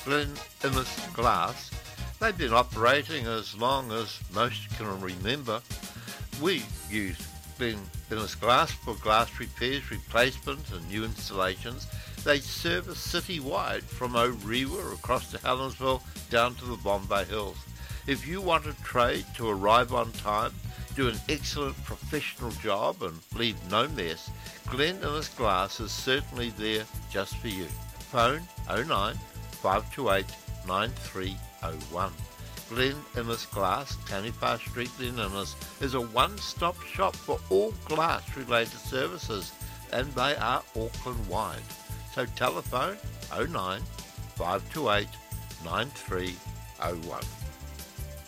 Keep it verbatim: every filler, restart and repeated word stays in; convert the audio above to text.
Glen Innes Glass. They've been operating as long as most can remember. We use Glen Innes Glass for glass repairs, replacements and new installations. They service city-wide from Orewa across to Helensville down to the Bombay Hills. If you want a trade to arrive on time, do an excellent professional job and leave no mess, Glen Innes Glass is certainly there just for you. Phone oh nine, five two eight, nine three oh one. Glen Innes Glass, Taniwha Street, Glen Innes, is a one-stop shop for all glass-related services, and they are Auckland-wide. So telephone oh nine, five two eight, nine three oh one.